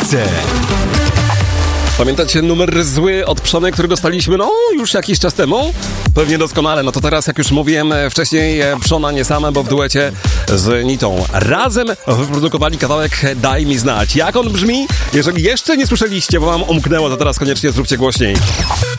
Mixe. Pamiętacie numer zły od Przony, który dostaliśmy, już jakiś czas temu? Pewnie doskonale. No to teraz, jak już mówiłem wcześniej, Przona nie same, bo w duecie z Nitą razem wyprodukowali kawałek Daj mi znać. Jak on brzmi? Jeżeli jeszcze nie słyszeliście, bo wam umknęło, to teraz koniecznie zróbcie głośniej.